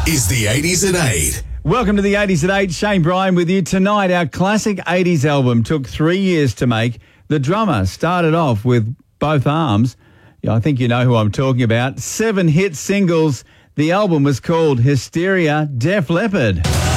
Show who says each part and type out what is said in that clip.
Speaker 1: is the 80s at 8.
Speaker 2: Welcome to the 80s at 8. Shane Bryan with you. Tonight, our classic 80s album took 3 years to make. The drummer started off with both arms. Yeah, I think you know who I'm talking about. 7 hit singles. The album was called Hysteria, Def Leppard.